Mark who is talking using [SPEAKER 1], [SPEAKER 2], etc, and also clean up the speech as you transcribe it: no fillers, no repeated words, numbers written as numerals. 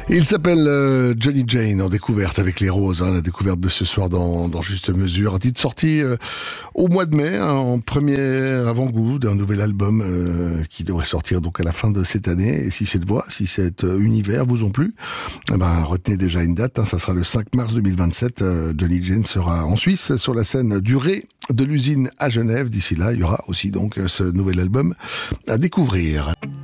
[SPEAKER 1] Il s'appelle Johnny Jane en découverte avec les roses, la découverte de ce soir dans Juste Mesure. Un titre sorti au mois de mai, en premier avant-goût d'un nouvel album qui devrait sortir donc à la fin de cette année. Et si cette voix, si cet univers vous ont plu, retenez déjà une date, ça sera le 5 mars 2027. Johnny Jane sera en Suisse sur la scène du Ré de l'usine à Genève. D'ici là, il y aura aussi donc ce nouvel album à découvrir.